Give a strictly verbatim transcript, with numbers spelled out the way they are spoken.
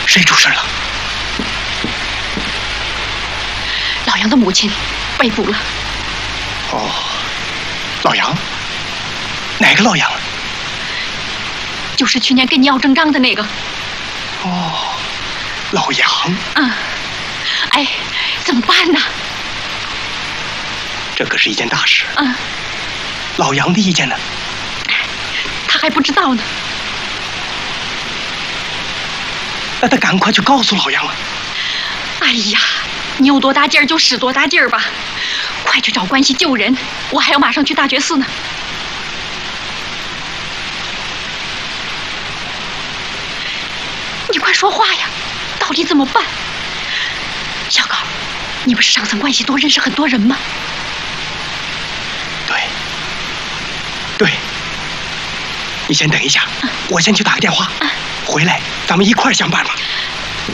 谁出事了？ 老杨的母亲被捕了。 哦，老杨？哪个老杨？ 就是去年跟你要证章的那个。 哦，老杨。 嗯。哎，怎么办呢？ 这可是一件大事。 嗯。 老杨的意见呢？ 他还不知道呢。 那他赶快去告诉老杨啊！ 哎呀，你有多大劲儿就使多大劲儿吧，快去找关系救人，我还要马上去大觉寺呢。你快说话呀，到底怎么办？小高，你不是上层关系多，认识很多人吗？ 对，对。你先等一下，嗯、我先去打个电话，嗯、回来咱们一块儿想办法。